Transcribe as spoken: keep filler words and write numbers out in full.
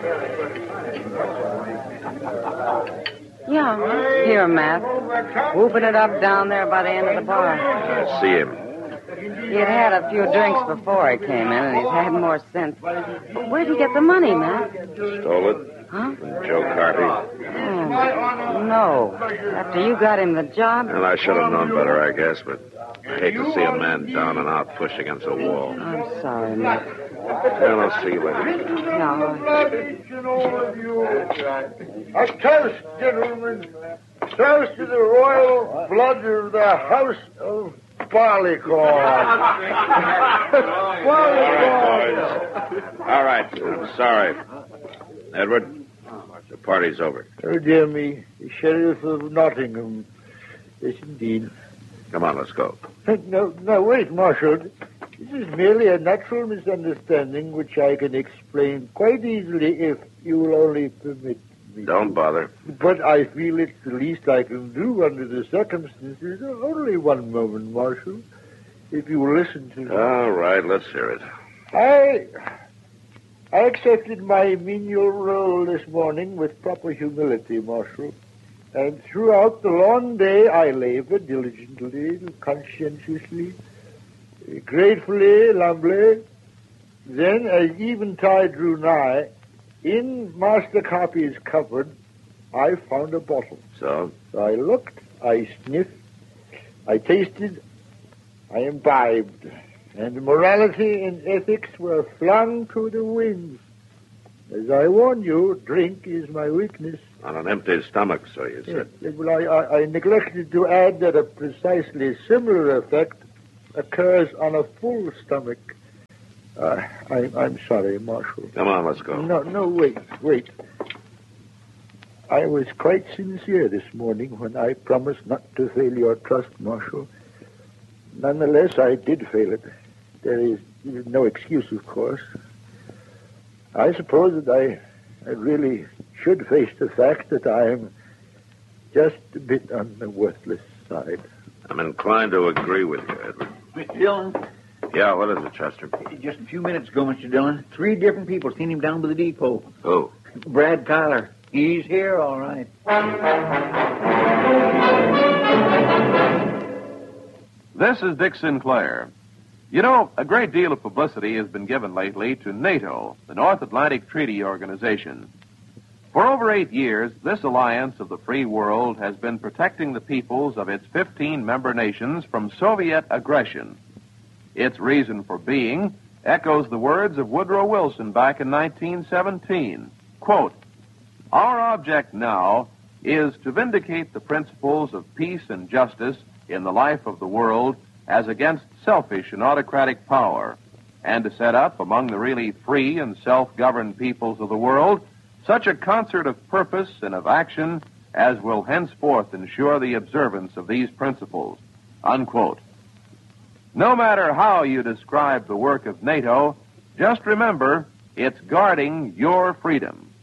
Yeah, here, Matt. Whooping it up down there by the end of the bar. I see him. He had had a few drinks before he came in, and he's had more since. Where'd he get the money, Matt? Stole it? Huh? From Joe Carty. Oh, no. After you got him the job? Well, I should have known better, I guess, but I hate to see a man down and out pushed against a wall. I'm sorry, Matt. Well, I'll see you later. No. A toast, gentlemen. Toast to the royal blood of the House of Barleycorn. Barleycorn. All right, I'm sorry. Edward, the party's over. Oh, dear me. The Sheriff of Nottingham. Yes, indeed. Come on, let's go. No, no, wait, Marshal. This is merely a natural misunderstanding which I can explain quite easily if you will only permit me. Don't bother. But I feel it's the least I can do under the circumstances. Only one moment, Marshal. If you will listen to me. All right, let's hear it. I... I accepted my menial role this morning with proper humility, Marshal. And throughout the long day I labored diligently, conscientiously, gratefully, humbly. Then, as eventide drew nigh, in Master Copy's cupboard, I found a bottle. So? So I looked, I sniffed, I tasted, I imbibed, and morality and ethics were flung to the winds. As I warned you, drink is my weakness. On an empty stomach, so you said. Yes. Well, I, I, I neglected to add that a precisely similar effect occurs on a full stomach. Uh, I, I'm sorry, Marshal. Come on, let's go. No, no, wait, wait. I was quite sincere this morning when I promised not to fail your trust, Marshal. Nonetheless, I did fail it. There is no excuse, of course. I suppose that I, I really should face the fact that I am just a bit on the worthless side. I'm inclined to agree with you, Edward. Mister Dillon? Yeah, what is it, Chester? Just a few minutes ago, Mister Dillon, three different people seen him down by the depot. Who? Brad Kyler. He's here, all right. This is Dick Sinclair. You know, a great deal of publicity has been given lately to NATO, the North Atlantic Treaty Organization. For over eight years, this alliance of the free world has been protecting the peoples of its fifteen member nations from Soviet aggression. Its reason for being echoes the words of Woodrow Wilson back in nineteen seventeen. Quote, "Our object now is to vindicate the principles of peace and justice in the life of the world as against selfish and autocratic power, and to set up among the really free and self-governed peoples of the world such a concert of purpose and of action as will henceforth ensure the observance of these principles." Unquote. No matter how you describe the work of NATO, just remember, it's guarding your freedom.